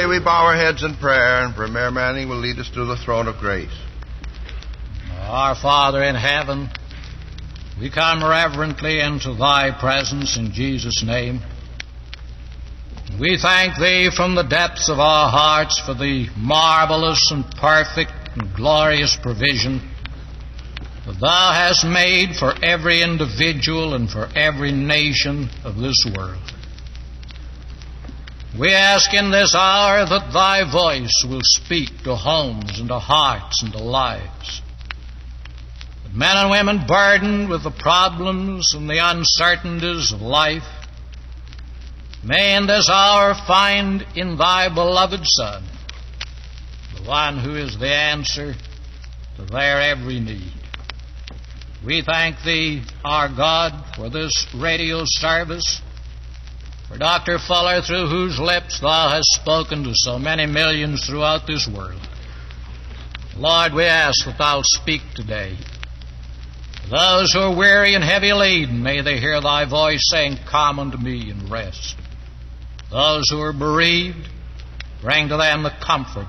may we bow our heads in prayer, and Premier Manning will lead us to the throne of grace. Our Father in heaven, we come reverently into Thy presence in Jesus' name. We thank Thee from the depths of our hearts for the marvelous and perfect and glorious provision that Thou hast made for every individual and for every nation of this world. We ask in this hour that Thy voice will speak to homes and to hearts and to lives. That men and women burdened with the problems and the uncertainties of life may in this hour find in Thy beloved Son the one who is the answer to their every need. We thank Thee, our God, for this radio service, for Dr. Fuller, through whose lips Thou hast spoken to so many millions throughout this world. Lord, we ask that Thou speak today. Those who are weary and heavy laden, may they hear Thy voice saying, "Come unto me and rest." Those who are bereaved, bring to them the comfort